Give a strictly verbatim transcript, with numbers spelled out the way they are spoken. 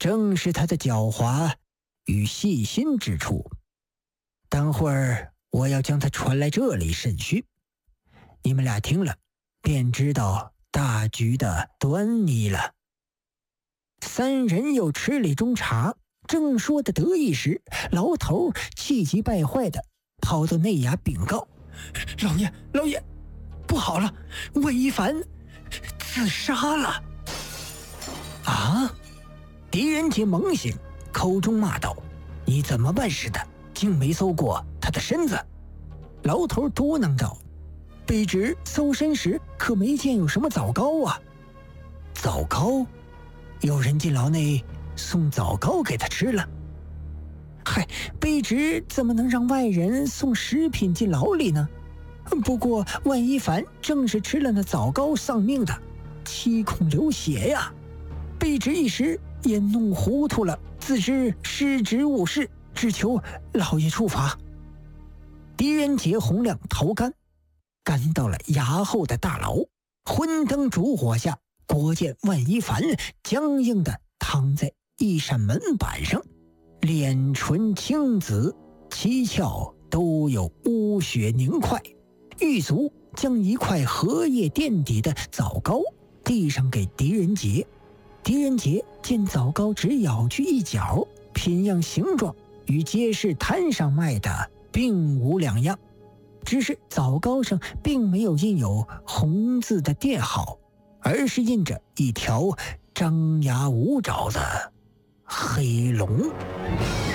正是他的狡猾与细心之处。等会儿我要将他传来这里审讯，你们俩听了便知道大局的端倪了。三人又吃了一盅茶，正说的得意时，老头气急败坏的跑到内衙禀告：老爷老爷，不好了，魏一凡自杀了！啊！狄仁杰猛醒，口中骂道：你怎么办事的，竟没搜过他的身子？老头嘟囔道：卑职搜身时可没见有什么枣糕啊。枣糕？有人进牢内送枣糕给他吃了？嗨，卑职怎么能让外人送食品进牢里呢？不过万一凡正是吃了那枣糕丧命的，七孔流血呀！卑职一时也弄糊涂了，自知失职误事，只求老爷处罚。狄仁杰洪亮逃干，赶到了衙后的大牢，昏灯烛火下，果见万一凡僵硬地躺在一扇门板上，脸唇青紫，七窍都有污血凝块。狱卒将一块荷叶垫底的枣糕递上给狄仁杰，狄仁杰见枣糕只咬去一角，品样形状与街市摊上卖的并无两样，只是枣糕上并没有印有红字的店号，而是印着一条张牙舞爪的黑龙。